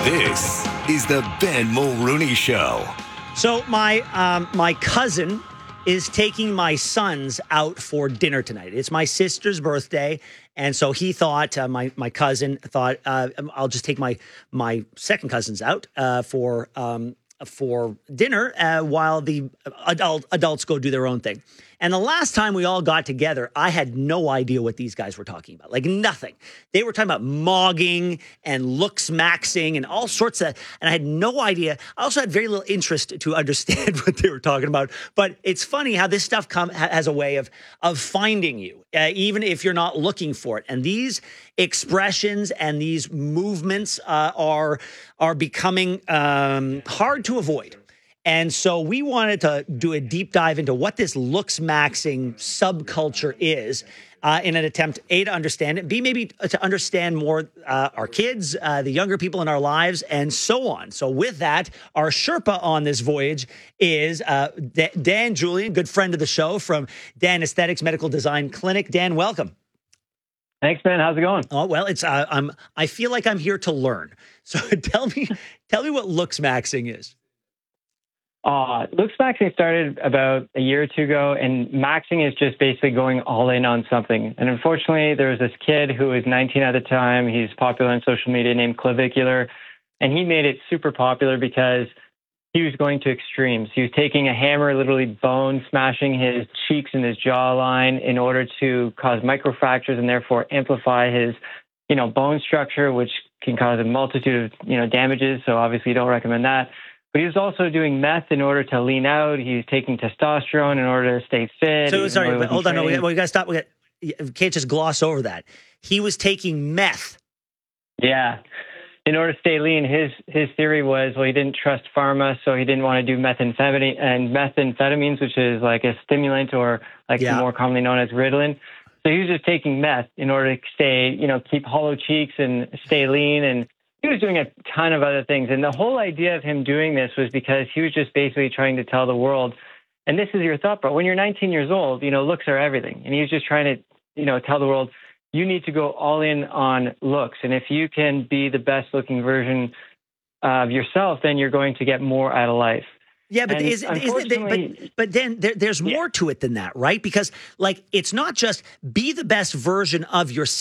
This is the Ben Mulrooney Show. So my cousin is taking my sons out for dinner tonight. It's my sister's birthday, and so he thought my cousin thought I'll just take my second cousins out for dinner while the adults go do their own thing. And the last time we all got together, I had no idea what these guys were talking about. Like nothing. They were talking about mogging and looks maxing and all sorts of, and I had no idea. I also had very little interest to understand what they were talking about. But it's funny how this stuff has a way of finding you, even if you're not looking for it. And these expressions and these movements are becoming hard to avoid. And so we wanted to do a deep dive into what this looks maxing subculture is in an attempt, A, to understand it, B, maybe to understand more our kids, the younger people in our lives, and so on. So with that, our Sherpa on this voyage is Dan Julian, good friend of the show from Dan Aesthetics Medical Design Clinic. Dan, welcome. Thanks, man. How's it going? Oh, well, it's I feel like I'm here to learn. So tell me what looks maxing is. Looks maxing started about a year or two ago, and maxing is just basically going all in on something. And unfortunately, there was this kid who was 19 at the time. He's popular on social media named Clavicular, and he made it super popular because he was going to extremes. He was taking a hammer, literally bone, smashing his cheeks and his jawline in order to cause microfractures and therefore amplify his, bone structure, which can cause a multitude of, damages. So obviously you don't recommend that. But he was also doing meth in order to lean out. He was taking testosterone in order to stay fit. So sorry, but hold on. No, we got to stop. We can't just gloss over that. He was taking meth. Yeah. In order to stay lean, his theory was, he didn't trust pharma, so he didn't want to do methamphetamines, which is like a stimulant or more commonly known as Ritalin. So he was just taking meth in order to stay, keep hollow cheeks and stay lean. And he was doing a ton of other things. And the whole idea of him doing this was because he was just basically trying to tell the world, and this is your thought, but when you're 19 years old, looks are everything. And he was just trying to, tell the world, you need to go all in on looks. And if you can be the best looking version of yourself, then you're going to get more out of life. Yeah, but but then there's more to it than that, right? Because it's not just be the best version of yourself.